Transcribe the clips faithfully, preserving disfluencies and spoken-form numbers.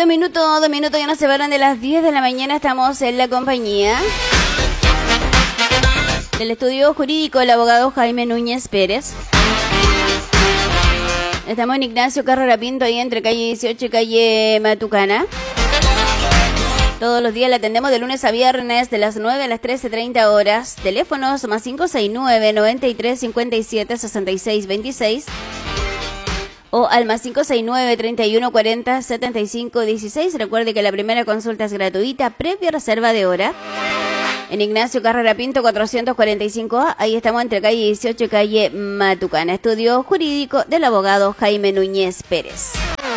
dos minutos, dos minutos ya nos separan de las diez de la mañana. Estamos en la compañía del estudio jurídico del abogado Jaime Núñez Pérez. Estamos en Ignacio Carrera Pinto, ahí entre calle dieciocho y calle Matucana. Todos los días la atendemos de lunes a viernes de las nueve a las trece treinta horas. Teléfonos más cinco seis nueve, noventa y tres, cincuenta y siete, sesenta y seis veintiséis o al más cinco seis nueve, treinta y uno, cuarenta, setenta y cinco dieciséis. Recuerde que la primera consulta es gratuita, previa reserva de hora. En Ignacio Carrera Pinto cuatrocientos cuarenta y cinco A, ahí estamos entre calle dieciocho y calle Matucana. Estudio jurídico del abogado Jaime Núñez Pérez.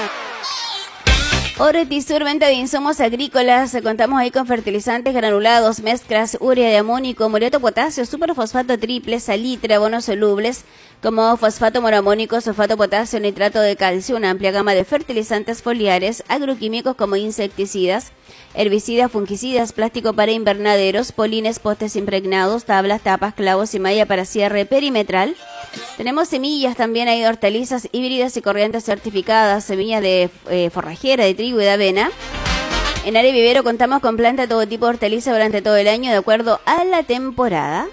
Ortisur, venta de insumos agrícolas. Contamos ahí con fertilizantes granulados, mezclas, urea de amonio, mureto, potasio, superfosfato triple, salitre, abonos solubles como fosfato monoamónico, sulfato potasio, nitrato de calcio, una amplia gama de fertilizantes foliares, agroquímicos como insecticidas, herbicidas, fungicidas, plástico para invernaderos, polines, postes impregnados, tablas, tapas, clavos y malla para cierre perimetral. Tenemos semillas también, hay hortalizas híbridas y corrientes certificadas, semillas de eh, forrajera, de trigo y de avena. En área vivero contamos con planta de todo tipo de hortaliza durante todo el año de acuerdo a la temporada.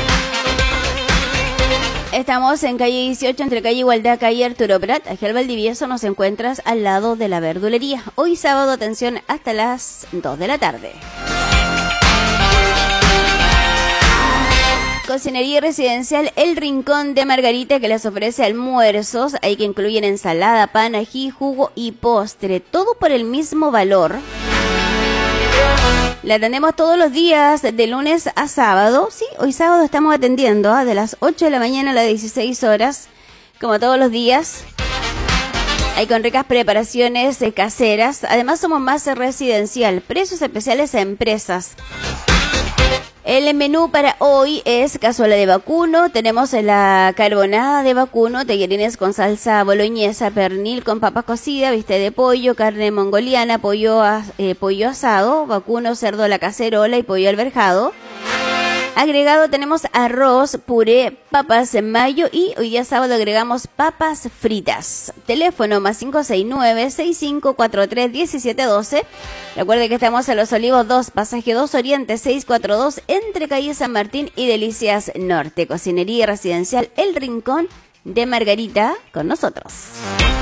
Estamos en calle dieciocho, entre calle Igualdad, calle Arturo Prat. Aquí al Valdivieso nos encuentras al lado de la verdulería. Hoy sábado, atención, hasta las dos de la tarde. Cocinería residencial El Rincón de Margarita, que les ofrece almuerzos, hay que incluyen ensalada, pan, ají, jugo y postre, todo por el mismo valor. La atendemos todos los días, de lunes a sábado. Sí, hoy sábado estamos atendiendo ¿eh? de las ocho de la mañana a las dieciséis horas, como todos los días. Hay con ricas preparaciones eh, caseras. Además somos más residencial, precios especiales a empresas. El menú para hoy es cazuela de vacuno, tenemos la carbonada de vacuno, tallarines con salsa boloñesa, pernil con papa cocida, bistec de pollo, carne mongoliana, pollo, eh, pollo asado, vacuno, cerdo a la cacerola y pollo alberjado. Agregado tenemos arroz, puré, papas en mayo y hoy día sábado agregamos papas fritas. Teléfono más cinco seis nueve, seis cinco cuatro tres, uno siete uno dos. Recuerde que estamos en Los Olivos dos, pasaje dos Oriente seiscientos cuarenta y dos, entre calle San Martín y Delicias Norte. Cocinería residencial El Rincón de Margarita con nosotros.